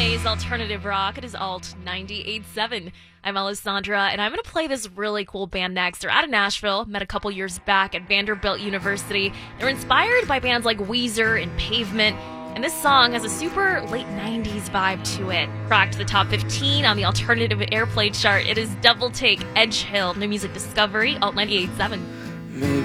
plays alternative rock. It is Alt 98.7. I'm Alessandra, and I'm going to play this really cool band next. They're out of Nashville, met a couple years back at Vanderbilt University. They're inspired by bands like Weezer and Pavement, and this song has a super late 90s vibe to it. Cracked the top 15 on the alternative airplay chart. It is Double Take, Edge Hill, New Music Discovery, Alt 98.7.